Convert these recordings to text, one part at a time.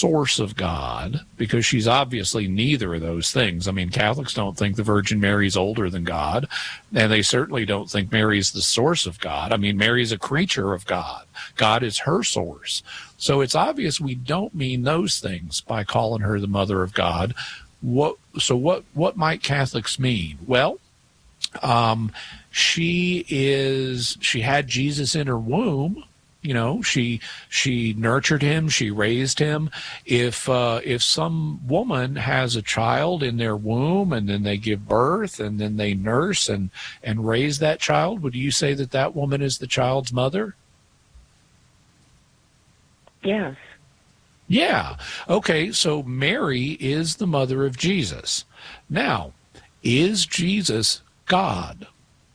source of God, because she's obviously neither of those things. I mean, Catholics don't think the Virgin Mary's older than God, and they certainly don't think Mary's the source of God. I mean, Mary's a creature of God. God is her source. So it's obvious we don't mean those things by calling her the mother of God. What might Catholics mean? Well, she had Jesus in her womb. You know, she nurtured him, she raised him. If some woman has a child in their womb and then they give birth and then they nurse and raise that child, would you say that woman is the child's mother? Yes. Yeah. Okay, so Mary is the mother of Jesus. Now, is Jesus God?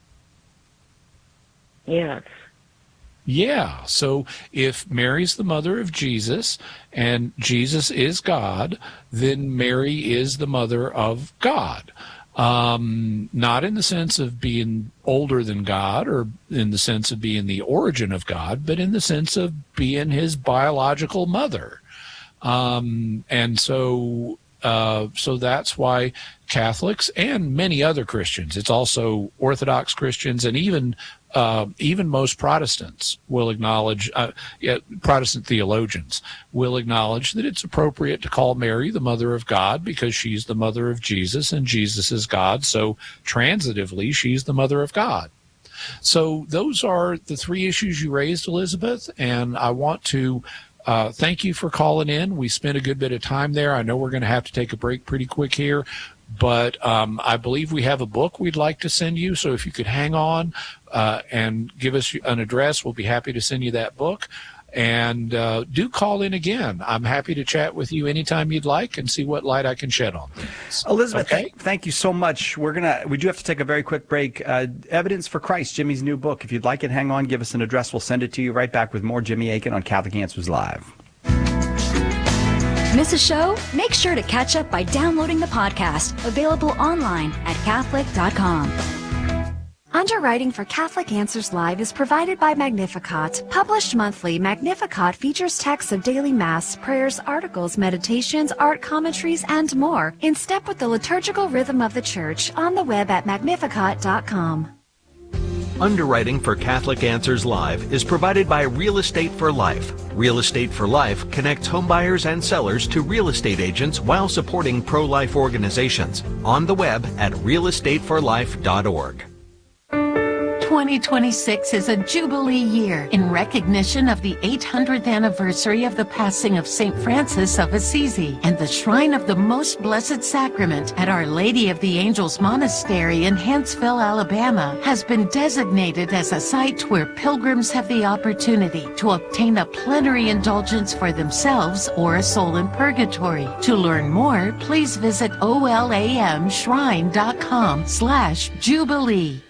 Yes. Yeah, so if Mary's the mother of Jesus and Jesus is God, then Mary is the mother of God. Not in the sense of being older than God or in the sense of being the origin of God, but in the sense of being his biological mother. And so that's why Catholics and many other Christians, it's also Orthodox Christians and even most Protestants will acknowledge, Protestant theologians will acknowledge that it's appropriate to call Mary the mother of God because she's the mother of Jesus and Jesus is God. So transitively, she's the mother of God. So those are the three issues you raised, Elizabeth, and I want to thank you for calling in. We spent a good bit of time there. I know we're going to have to take a break pretty quick here, but I believe we have a book we'd like to send you. So if you could hang on and give us an address, we'll be happy to send you that book. And do call in again. I'm happy to chat with you anytime you'd like and see what light I can shed on things. Elizabeth, okay? Thank you so much. We do have to take a very quick break. Evidence for Christ, Jimmy's new book. If you'd like it, hang on, give us an address. We'll send it to you. Right back with more Jimmy Akin on Catholic Answers Live. Miss a show? Make sure to catch up by downloading the podcast, available online at Catholic.com. Underwriting for Catholic Answers Live is provided by Magnificat. Published monthly, Magnificat features texts of daily Mass, prayers, articles, meditations, art commentaries, and more, in step with the liturgical rhythm of the Church, on the web at Magnificat.com. Underwriting for Catholic Answers Live is provided by Real Estate for Life. Real Estate for Life connects homebuyers and sellers to real estate agents while supporting pro-life organizations. On the web at realestateforlife.org. 2026 is a Jubilee year in recognition of the 800th anniversary of the passing of St. Francis of Assisi, and the Shrine of the Most Blessed Sacrament at Our Lady of the Angels Monastery in Huntsville, Alabama, has been designated as a site where pilgrims have the opportunity to obtain a plenary indulgence for themselves or a soul in purgatory. To learn more, please visit olamshrine.com/Jubilee.